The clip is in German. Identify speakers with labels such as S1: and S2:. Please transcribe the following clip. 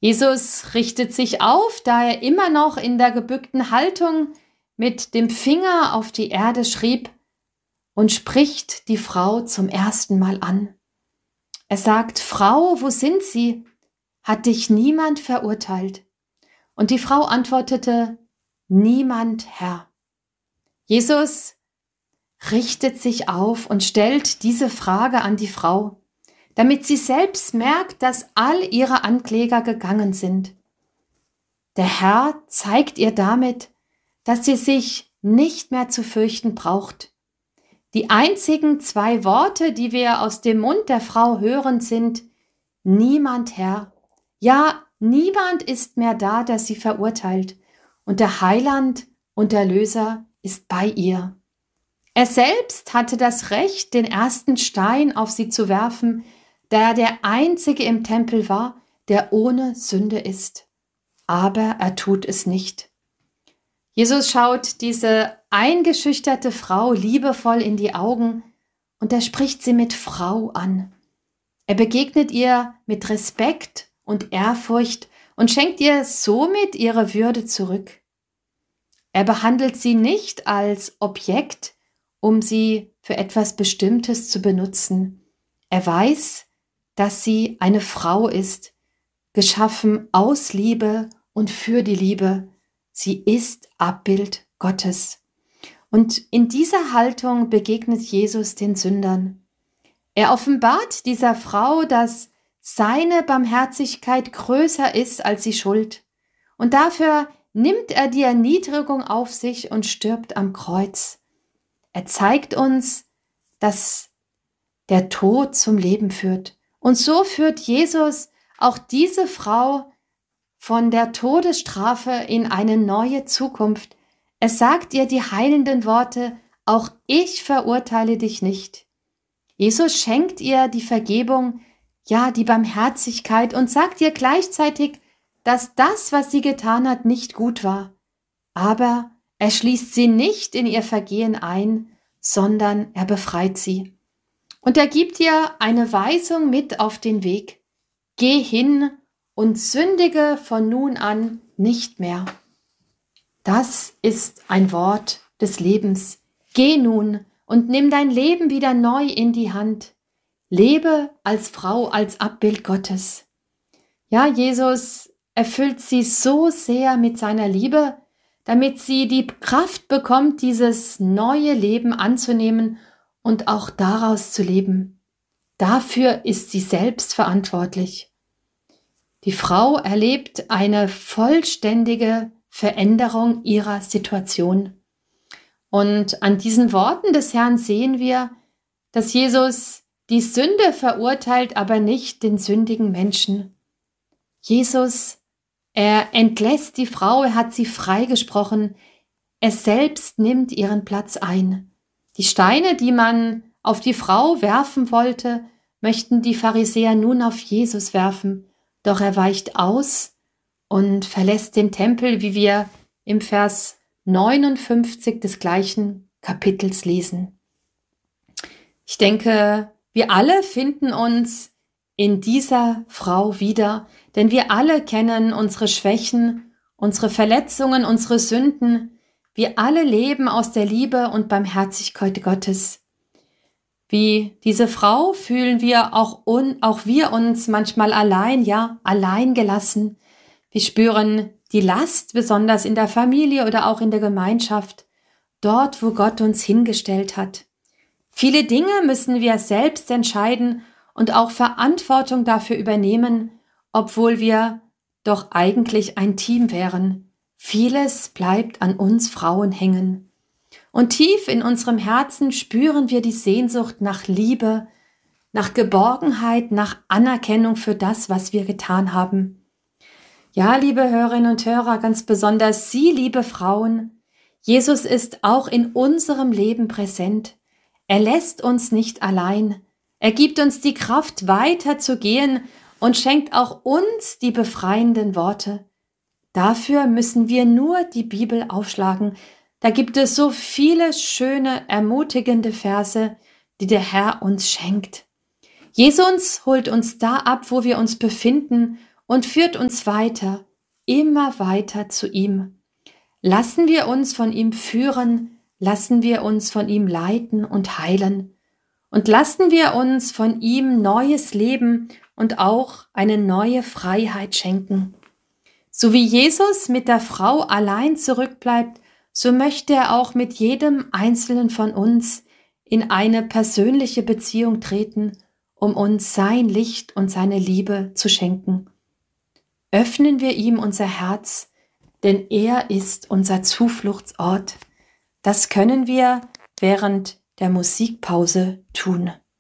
S1: Jesus richtet sich auf, da er immer noch in der gebückten Haltung mit dem Finger auf die Erde schrieb und spricht die Frau zum ersten Mal an. Er sagt: Frau, wo sind sie? Hat dich niemand verurteilt? Und die Frau antwortete: Niemand, Herr. Jesus richtet sich auf und stellt diese Frage an die Frau, damit sie selbst merkt, dass all ihre Ankläger gegangen sind. Der Herr zeigt ihr damit, dass sie sich nicht mehr zu fürchten braucht. Die einzigen 2 Worte, die wir aus dem Mund der Frau hören, sind: Niemand, Herr. Ja, niemand ist mehr da, der sie verurteilt. Und der Heiland und Erlöser ist bei ihr. Er selbst hatte das Recht, den ersten Stein auf sie zu werfen, da er der Einzige im Tempel war, der ohne Sünde ist. Aber er tut es nicht. Jesus schaut diese eingeschüchterte Frau liebevoll in die Augen und er spricht sie mit Frau an. Er begegnet ihr mit Respekt und Ehrfurcht und schenkt ihr somit ihre Würde zurück. Er behandelt sie nicht als Objekt, um sie für etwas Bestimmtes zu benutzen. Er weiß, dass sie eine Frau ist, geschaffen aus Liebe und für die Liebe. Sie ist Abbild Gottes. Und in dieser Haltung begegnet Jesus den Sündern. Er offenbart dieser Frau, dass seine Barmherzigkeit größer ist als die Schuld. Und dafür nimmt er die Erniedrigung auf sich und stirbt am Kreuz. Er zeigt uns, dass der Tod zum Leben führt. Und so führt Jesus auch diese Frau von der Todesstrafe in eine neue Zukunft. Er sagt ihr die heilenden Worte: Auch ich verurteile dich nicht. Jesus schenkt ihr die Vergebung, ja, die Barmherzigkeit und sagt ihr gleichzeitig, dass das, was sie getan hat, nicht gut war. Aber er schließt sie nicht in ihr Vergehen ein, sondern er befreit sie. Und er gibt ihr eine Weisung mit auf den Weg: Geh hin und sündige von nun an nicht mehr. Das ist ein Wort des Lebens. Geh nun und nimm dein Leben wieder neu in die Hand. Lebe als Frau, als Abbild Gottes. Ja, Jesus erfüllt sie so sehr mit seiner Liebe, damit sie die Kraft bekommt, dieses neue Leben anzunehmen und auch daraus zu leben. Dafür ist sie selbst verantwortlich. Die Frau erlebt eine vollständige Veränderung ihrer Situation. Und an diesen Worten des Herrn sehen wir, dass Jesus die Sünde verurteilt, aber nicht den sündigen Menschen. Jesus, er entlässt die Frau, er hat sie freigesprochen, er selbst nimmt ihren Platz ein. Die Steine, die man auf die Frau werfen wollte, möchten die Pharisäer nun auf Jesus werfen, doch er weicht aus und verlässt den Tempel, wie wir im Vers 59 des gleichen Kapitels lesen. Ich denke, wir alle finden uns in dieser Frau wieder, denn wir alle kennen unsere Schwächen, unsere Verletzungen, unsere Sünden. Wir alle leben aus der Liebe und Barmherzigkeit Gottes. Wie diese Frau fühlen wir auch wir uns manchmal allein, ja, allein gelassen. Wir spüren die Last, besonders in der Familie oder auch in der Gemeinschaft, dort, wo Gott uns hingestellt hat. Viele Dinge müssen wir selbst entscheiden und auch Verantwortung dafür übernehmen, obwohl wir doch eigentlich ein Team wären. Vieles bleibt an uns Frauen hängen. Und tief in unserem Herzen spüren wir die Sehnsucht nach Liebe, nach Geborgenheit, nach Anerkennung für das, was wir getan haben. Ja, liebe Hörerinnen und Hörer, ganz besonders Sie, liebe Frauen, Jesus ist auch in unserem Leben präsent. Er lässt uns nicht allein. Er gibt uns die Kraft, weiterzugehen und schenkt auch uns die befreienden Worte. Dafür müssen wir nur die Bibel aufschlagen. Da gibt es so viele schöne, ermutigende Verse, die der Herr uns schenkt. Jesus holt uns da ab, wo wir uns befinden und führt uns weiter, immer weiter zu ihm. Lassen wir uns von ihm führen, lassen wir uns von ihm leiten und heilen und lassen wir uns von ihm neues Leben und auch eine neue Freiheit schenken. So wie Jesus mit der Frau allein zurückbleibt, so möchte er auch mit jedem Einzelnen von uns in eine persönliche Beziehung treten, um uns sein Licht und seine Liebe zu schenken. Öffnen wir ihm unser Herz, denn er ist unser Zufluchtsort. Das können wir während der Musikpause tun.